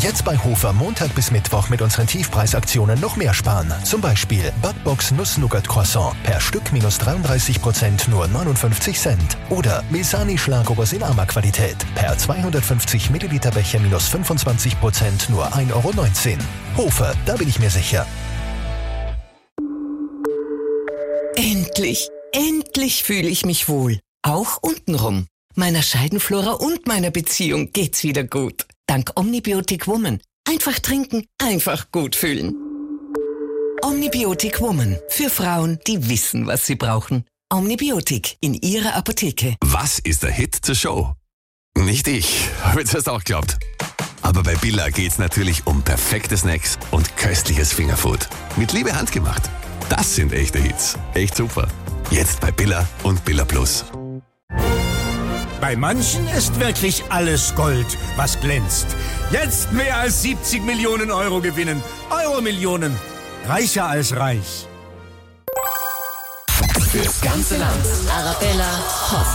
Jetzt bei Hofer Montag bis Mittwoch mit unseren Tiefpreisaktionen noch mehr sparen. Zum Beispiel Butbox Nuss-Nougat-Croissant per Stück minus 33% nur 59 Cent. Oder Mesani Schlagobers in Ama-Qualität per 250 Milliliter Becher minus 25% nur 1,19 Euro. Hofer, da bin ich mir sicher. Endlich fühle ich mich wohl. Auch untenrum. Meiner Scheidenflora und meiner Beziehung geht's wieder gut. Dank Omnibiotic Woman. Einfach trinken, einfach gut fühlen. Omnibiotic Woman. Für Frauen, die wissen, was sie brauchen. Omnibiotic in ihrer Apotheke. Was ist der Hit zur Show? Nicht ich, habe jetzt erst auch geglaubt. Aber bei Billa geht's natürlich um perfekte Snacks und köstliches Fingerfood. Mit Liebe handgemacht. Das sind echte Hits. Echt super. Jetzt bei Billa und Billa Plus. Bei manchen ist wirklich alles Gold, was glänzt. Jetzt mehr als 70 Millionen Euro gewinnen. Euro-Millionen. Reicher als reich. Fürs ganze Land. Arabella Hot